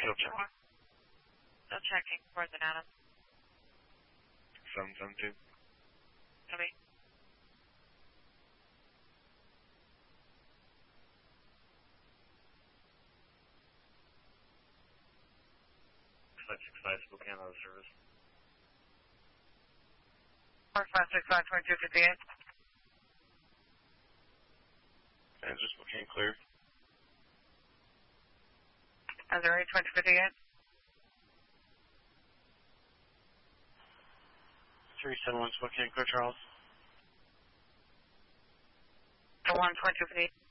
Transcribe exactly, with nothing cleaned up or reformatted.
Still checking. Still checking. Where's it, Adam? seven seven two. Copy. five six five, Spokane out of service. four five six five, twenty-two fifty-eight. And just Spokane clear. Missouri, twenty fifty-eight. three seven one, Spokane clear, Charles. one, twenty-two fifty-eight.